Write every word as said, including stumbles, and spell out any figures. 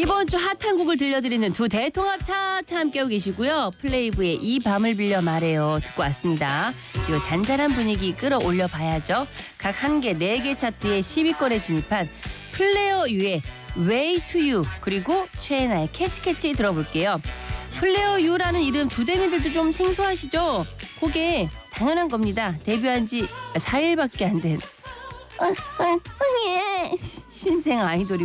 이번 주 핫한 곡을 들려드리는 두 대통합 차트 함께하고 계시고요. 플레이브의 이 밤을 빌려 말해요 듣고 왔습니다. 이 잔잔한 분위기 끌어올려 봐야죠. 각 한 개, 네 개 차트에 십 위권에 진입한 플레어 유의 Way to You 그리고 최애나의 캐치캐치 들어볼게요. 플레어 유라는 이름 두대미들도 좀 생소하시죠? 그게 당연한 겁니다. 데뷔한 지 사 일밖에 안 된 신생 아이돌이